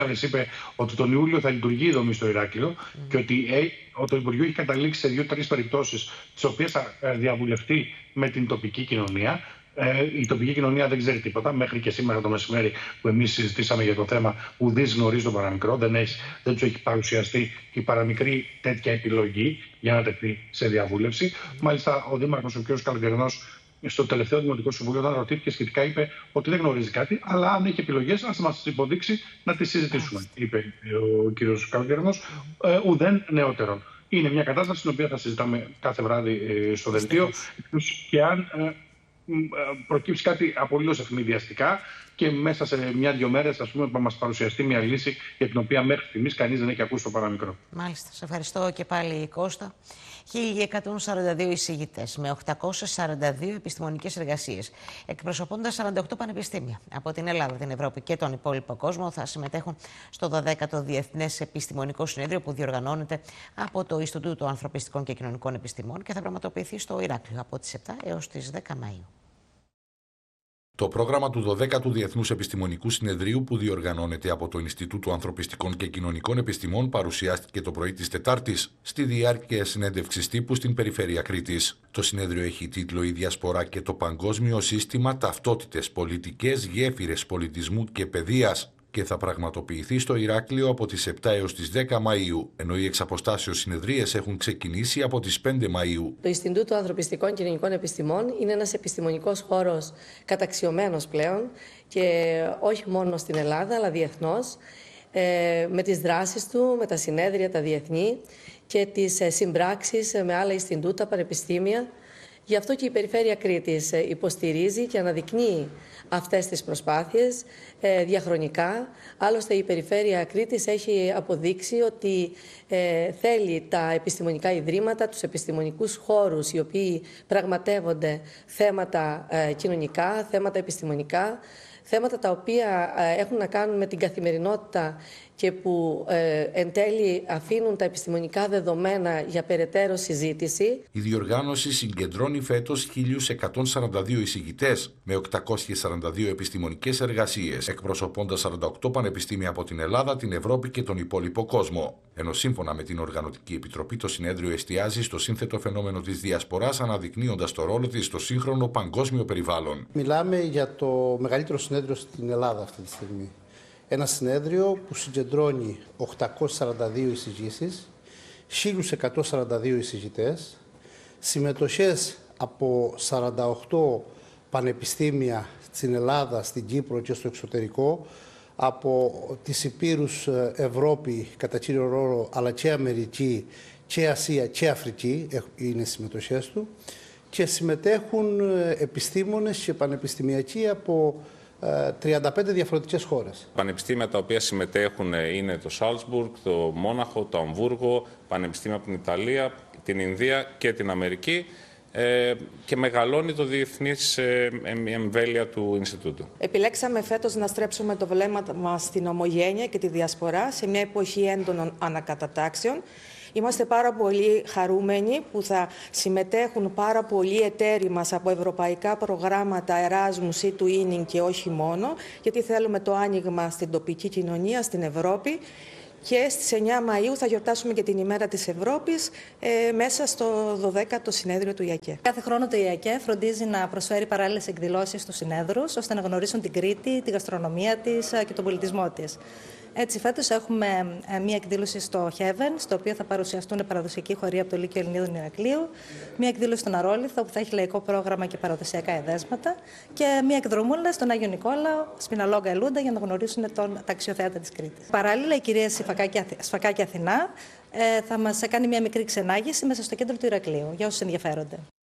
είπε ότι τον Ιούλιο θα λειτουργεί η δομή στο Ηράκλειο και ότι το Υπουργείο έχει καταλήξει σε 2-3 περιπτώσεις, τις οποίες θα διαβουλευτεί με την τοπική κοινωνία. Η τοπική κοινωνία δεν ξέρει τίποτα. Μέχρι και σήμερα το μεσημέρι που εμείς συζητήσαμε για το θέμα, ουδής γνωρίζει τον παραμικρό, δεν του έχει παρουσιαστεί η παραμικρή τέτοια επιλογή για να τεθεί σε διαβούλευση. Μάλιστα, ο Δήμαρχος, ο κ. Καλογερνός, στο τελευταίο Δημοτικό Συμβούλιο, όταν ρωτήθηκε σχετικά, είπε ότι δεν γνωρίζει κάτι, αλλά αν έχει επιλογές, ας μας υποδείξει να τις συζητήσουμε, είπε ο κ. Καλογερνός, ουδέν νεότερον. Είναι μια κατάσταση στην οποία θα συζητάμε κάθε βράδυ στο δελτίο, και αν προκύψει κάτι απολύτως ευνηδιαστικά και μέσα σε 1-2 μέρες, ας πούμε, θα μας παρουσιαστεί μια λύση για την οποία μέχρι στιγμής κανείς δεν έχει ακούσει το παραμικρό. Μάλιστα. Σε ευχαριστώ και πάλι, Κώστα. 1.142 εισηγητές με 842 επιστημονικές εργασίες, εκπροσωπώντας 48 πανεπιστήμια από την Ελλάδα, την Ευρώπη και τον υπόλοιπο κόσμο, θα συμμετέχουν στο 12ο Διεθνές Επιστημονικό Συνέδριο που διοργανώνεται από το Ινστιτούτο Ανθρωπιστικών και Κοινωνικών Επιστημών και θα πραγματοποιηθεί στο Ηράκλειο από τις 7 έως τις 10 Μαΐου. Το πρόγραμμα του 12ου Διεθνούς Επιστημονικού Συνεδρίου, που διοργανώνεται από το Ινστιτούτο Ανθρωπιστικών και Κοινωνικών Επιστημών, παρουσιάστηκε το πρωί της Τετάρτης στη διάρκεια συνέντευξης τύπου στην περιφέρεια Κρήτης. Το συνέδριο έχει τίτλο «Η Διασπορά και το Παγκόσμιο Σύστημα, Ταυτότητες, Πολιτικές, Γέφυρες Πολιτισμού και Παιδείας» και θα πραγματοποιηθεί στο Ηράκλειο από τις 7 έως τις 10 Μαΐου, ενώ οι εξαποστάσεως συνεδρίες έχουν ξεκινήσει από τις 5 Μαΐου. Το Ινστιτούτο Ανθρωπιστικών και Κοινωνικών Επιστημών είναι ένας επιστημονικός χώρος καταξιωμένος πλέον και όχι μόνο στην Ελλάδα αλλά διεθνώς, με τις δράσεις του, με τα συνέδρια, τα διεθνή και τις συμπράξεις με άλλα Ινστιτούτα, πανεπιστήμια. Γι' αυτό και η Περιφέρεια Κρήτης υποστηρίζει και αναδεικνύει αυτές τις προσπάθειες διαχρονικά. Άλλωστε η Περιφέρεια Κρήτης έχει αποδείξει ότι θέλει τα επιστημονικά ιδρύματα, τους επιστημονικούς χώρους οι οποίοι πραγματεύονται θέματα κοινωνικά, θέματα επιστημονικά, θέματα τα οποία έχουν να κάνουν με την καθημερινότητα και που εν τέλει αφήνουν τα επιστημονικά δεδομένα για περαιτέρω συζήτηση. Η διοργάνωση συγκεντρώνει φέτος 1.142 εισηγητές με 842 επιστημονικές εργασίες, εκπροσωπώντας 48 πανεπιστήμια από την Ελλάδα, την Ευρώπη και τον υπόλοιπο κόσμο. Ενώ σύμφωνα με την Οργανωτική Επιτροπή, το συνέδριο εστιάζει στο σύνθετο φαινόμενο της διασποράς, αναδεικνύοντας το ρόλο της στο σύγχρονο παγκόσμιο περιβάλλον. Μιλάμε για το μεγαλύτερο συνέδριο στην Ελλάδα αυτή τη στιγμή. Ένα συνέδριο που συγκεντρώνει 842 εισηγήσεις, 1.142 εισηγητές, συμμετοχές από 48 πανεπιστήμια στην Ελλάδα, στην Κύπρο και στο εξωτερικό, από τις υπήρους Ευρώπη κατά κύριο ρόλο, αλλά και Αμερική και Ασία και Αφρική είναι οι συμμετοχές του, και συμμετέχουν επιστήμονες και πανεπιστημιακοί από 35 διαφορετικές χώρες. Πανεπιστήμια τα οποία συμμετέχουν είναι το Σάλτσμπουργκ, το Μόναχο, το Αμβούργο, πανεπιστήμια από την Ιταλία, την Ινδία και την Αμερική, και μεγαλώνει το διεθνής εμβέλεια του Ινστιτούτου. Επιλέξαμε φέτος να στρέψουμε το βλέμμα μας στην ομογένεια και τη διασπορά σε μια εποχή έντονων ανακατατάξεων. Είμαστε πάρα πολύ χαρούμενοι που θα συμμετέχουν πάρα πολλοί εταίροι μας από ευρωπαϊκά προγράμματα Erasmus ή Twinning και όχι μόνο, γιατί θέλουμε το άνοιγμα στην τοπική κοινωνία, στην Ευρώπη. Και στις 9 Μαΐου θα γιορτάσουμε και την ημέρα της Ευρώπης μέσα στο 12ο συνέδριο του ΙΑΚΕ. Κάθε χρόνο το ΙΑΚΕ φροντίζει να προσφέρει παράλληλες εκδηλώσεις στους συνέδρους, ώστε να γνωρίσουν την Κρήτη, τη γαστρονομία της και τον πολιτισμό της. Έτσι, φέτος έχουμε μία εκδήλωση στο Heaven, στο οποίο θα παρουσιαστούν παραδοσιακοί χοροί από το Λύκειο Ελληνίδων Ηρακλείου, μία εκδήλωση στον Αρόλιθο, που θα έχει λαϊκό πρόγραμμα και παραδοσιακά εδέσματα, και μία εκδρομούλα στον Άγιο Νικόλαο, Σπιναλόγκα Ελούντα, για να γνωρίσουν τα αξιοθέατα της Κρήτης. Παράλληλα, η κυρία Σφακάκη Αθηνά θα μας κάνει μία μικρή ξενάγηση μέσα στο κέντρο του Ηρακλείου, για όσους ενδιαφέρονται.